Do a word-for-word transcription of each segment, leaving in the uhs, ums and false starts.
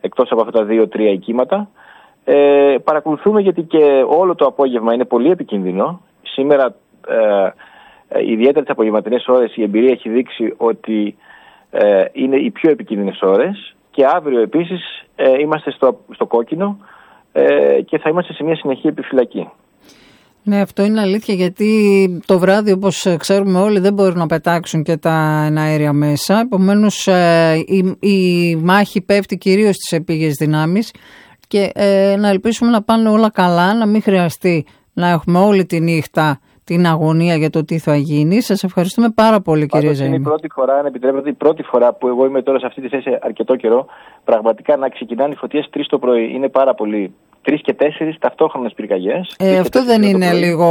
εκτός από αυτά τα δύο-τρία οικίματα. Ε, παρακολουθούμε γιατί και όλο το απόγευμα είναι πολύ επικίνδυνο. Σήμερα, ε, ε, ιδιαίτερα τις απογευματινές ώρες, η εμπειρία έχει δείξει ότι ε, είναι οι πιο επικίνδυνες ώρες. Και αύριο επίσης ε, είμαστε στο, στο κόκκινο ε, και θα είμαστε σε μια συνεχή επιφυλακή. Ναι, αυτό είναι αλήθεια, γιατί το βράδυ, όπως ξέρουμε όλοι, δεν μπορούν να πετάξουν και τα εναέρια μέσα. Επομένως, ε, η, η μάχη πέφτει κυρίως στις επίγειες δυνάμεις και ε, να ελπίσουμε να πάνε όλα καλά, να μην χρειαστεί να έχουμε όλη τη νύχτα την αγωνία για το τι θα γίνει. Σας ευχαριστούμε πάρα πολύ, κύριε Ζαΐμη. Είναι η πρώτη φορά, αν επιτρέπετε, η πρώτη φορά που εγώ είμαι τώρα σε αυτή τη θέση αρκετό καιρό, πραγματικά να ξεκινάνε οι φωτιές τρεις το πρωί. Είναι πάρα πολύ. Τρεις και τέσσερις ταυτόχρονες πυρκαγιές. Ε, αυτό δεν είναι λίγο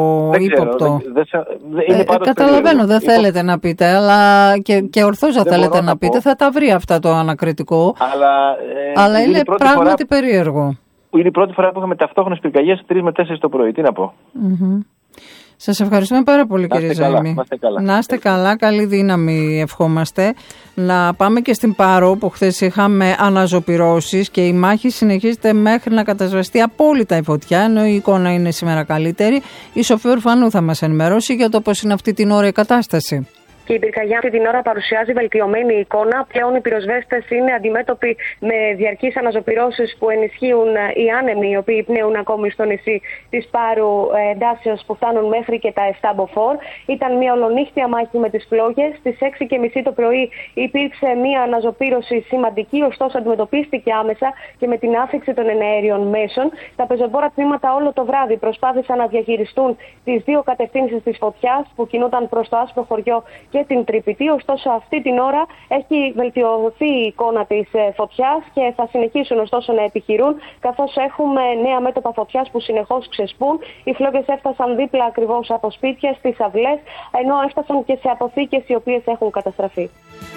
ύποπτο. Δεν, δεν, είναι ε, καταλαβαίνω, δεν θέλετε να πείτε, αλλά και, και ορθώς θα θέλετε να, να πείτε, θα τα βρει αυτά το ανακριτικό. Αλλά, ε, αλλά είναι, είναι πράγματι φορά, περίεργο. Είναι η πρώτη φορά που είχαμε ταυτόχρονες πυρκαγιές τρεις με τέσσερις το πρωί. Τι να πω. Mm-hmm. Σας ευχαριστούμε πάρα πολύ, κύριε Ζαΐμη. Να είστε καλά, καλή δύναμη ευχόμαστε. Να πάμε και στην Πάρο, που χθες είχαμε αναζωπυρώσεις και η μάχη συνεχίζεται μέχρι να κατασβεστεί απόλυτα η φωτιά, ενώ η εικόνα είναι σήμερα καλύτερη. Η Σοφία Ορφανού θα μας ενημερώσει για το πώς είναι αυτή την ώρα η κατάσταση. Και η πυρκαγιά αυτή την ώρα παρουσιάζει βελτιωμένη εικόνα. Πλέον οι πυροσβέστες είναι αντιμέτωποι με διαρκείς αναζωπυρώσεις που ενισχύουν οι άνεμοι, οι οποίοι πνέουν ακόμη στο νησί της Πάρου εντάσεως που φτάνουν μέχρι και τα επτά μποφόρ. Ήταν μια ολονύχτια μάχη με τις φλόγες. Στις έξι και μισή το πρωί υπήρξε μια αναζωπήρωση σημαντική, ωστόσο αντιμετωπίστηκε άμεσα και με την άφηξη των εναέριων μέσων. Τα πεζοπόρα τμήματα όλο το βράδυ προσπάθησαν να διαχειριστούν τις δύο κατευθύνσεις της φωτιάς που κινούνταν προς το άσπρο χωριό και την Τρυπητή. Ωστόσο, αυτή την ώρα έχει βελτιωθεί η εικόνα της φωτιάς και θα συνεχίσουν ωστόσο να επιχειρούν, καθώς έχουμε νέα μέτωπα φωτιάς που συνεχώς ξεσπούν. Οι φλόγες έφτασαν δίπλα ακριβώς από σπίτια, στις αυλές, ενώ έφτασαν και σε αποθήκες οι οποίες έχουν καταστραφεί.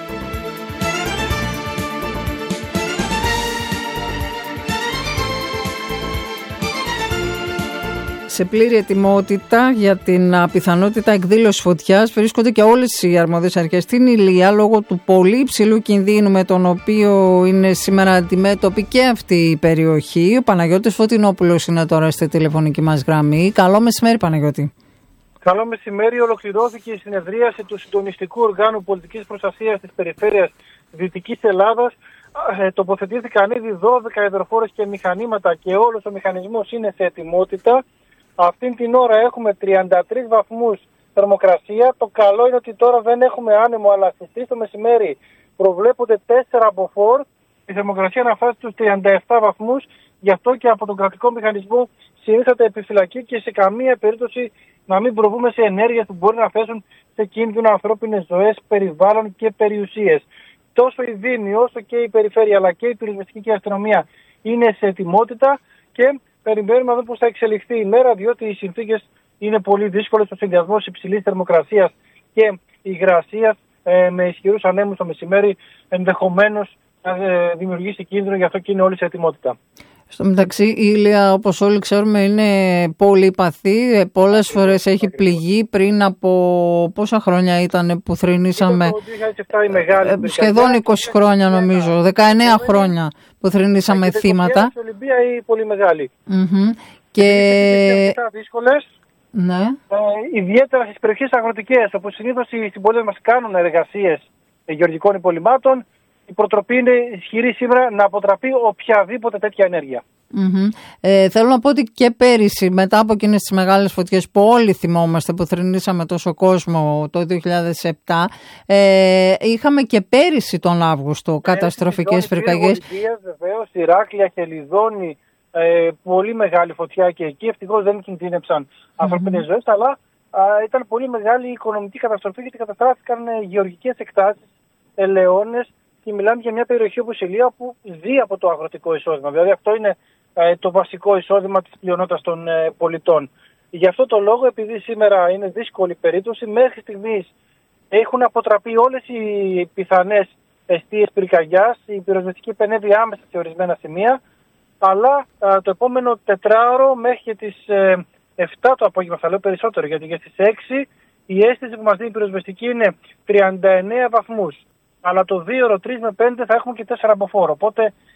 Σε πλήρη ετοιμότητα για την πιθανότητα εκδήλωσης φωτιάς βρίσκονται και όλες οι αρμόδιες αρχές στην Ηλία, λόγω του πολύ υψηλού κινδύνου με τον οποίο είναι σήμερα αντιμέτωπη και αυτή η περιοχή. Ο Παναγιώτης Φωτεινόπουλος είναι τώρα στη τηλεφωνική μας γραμμή. Καλό μεσημέρι, Παναγιώτη. Καλό μεσημέρι. Ολοκληρώθηκε η συνεδρίαση του Συντονιστικού Οργάνου Πολιτικής Προστασίας της Περιφέρειας Δυτικής Ελλάδας. Ε, τοποθετήθηκαν ήδη δώδεκα υδροφόρες και μηχανήματα και όλος ο μηχανισμός είναι σε ετοιμότητα. Αυτήν την ώρα έχουμε τριάντα τρεις βαθμούς θερμοκρασία. Το καλό είναι ότι τώρα δεν έχουμε άνεμο, αλλά στις τρεις το μεσημέρι προβλέπονται τέσσερα μποφόρ. Η θερμοκρασία να φτάσει στους τριάντα επτά βαθμούς. Γι' αυτό και από τον κρατικό μηχανισμό συνήθαται επιφυλακή και σε καμία περίπτωση να μην προβούμε σε ενέργειες που μπορεί να θέσουν σε κίνδυνο ανθρώπινες ζωές, περιβάλλον και περιουσίες. Τόσο η Δήμη όσο και η Περιφέρεια αλλά και η πυροσβεστική και η αστυνομία είναι σε ετοιμότητα και περιμένουμε να δούμε πώς θα εξελιχθεί η μέρα, διότι οι συνθήκες είναι πολύ δύσκολες. Ο συνδυασμός υψηλής θερμοκρασίας και υγρασίας ε, με ισχυρούς ανέμους το μεσημέρι ενδεχομένως να ε, δημιουργήσει κίνδυνο, γι' αυτό και είναι όλοι σε ετοιμότητα. Στο μεταξύ, η Ηλία, όπως όλοι ξέρουμε, είναι πολύ παθή. Πολλές φορές έχει πληγεί. Πριν από πόσα χρόνια ήταν που θρηνήσαμε? Το δύο χιλιάδες επτά η μεγάλη σχεδόν είκοσι χρόνια νομίζω, δεκαεννέα χρόνια που θρηνήσαμε θύματα. Και η Ολυμπία η πολύ μεγάλη. Mm-hmm. Και... και δύσκολες. Ναι. Ε, ιδιαίτερα στις περιοχές αγροτικές, όπου συνήθως οι συμπολίτες μας κάνουν εργασίες γεωργικών υπολειμμάτων. Η προτροπή είναι ισχυρή σήμερα να αποτραπεί οποιαδήποτε τέτοια ενέργεια. Mm-hmm. Ε, θέλω να πω ότι και πέρυσι, μετά από εκείνες τις μεγάλες φωτιές που όλοι θυμόμαστε, που θρηνήσαμε τόσο κόσμο το δύο χιλιάδες επτά, ε, είχαμε και πέρυσι τον Αύγουστο ε, καταστροφικές πυρκαγιές. Βεβαίως, Ηράκλεια, Χελιδόνη, ε, πολύ μεγάλη φωτιά και εκεί. Ευτυχώς δεν κινδύνεψαν mm-hmm. ανθρωπίνες ζωές, αλλά α, ήταν πολύ μεγάλη η οικονομική καταστροφή, γιατί καταστράφηκαν ε, γεωργικές εκτάσεις, ελαιώνες. Και μιλάμε για μια περιοχή όπως η Ηλία που ζει από το αγροτικό εισόδημα. Δηλαδή αυτό είναι ε, το βασικό εισόδημα της πλειονότητας των ε, πολιτών. Γι' αυτό το λόγο, επειδή σήμερα είναι δύσκολη περίπτωση, μέχρι στιγμής έχουν αποτραπεί όλες οι πιθανές εστίες πυρκαγιάς. Η πυροσβεστική επενέβη άμεσα σε ορισμένα σημεία. Αλλά ε, το επόμενο τετράωρο μέχρι και τις ε, επτά το απόγευμα, θα λέω περισσότερο, γιατί για στις έξι η αίσθηση που μας δίνει η πυροσβεστική είναι τριάντα εννέα βαθμούς. Αλλά το δύο ώρο τρεις με πέντε θα έχουμε και τέσσερα μποφόρ. Οπότε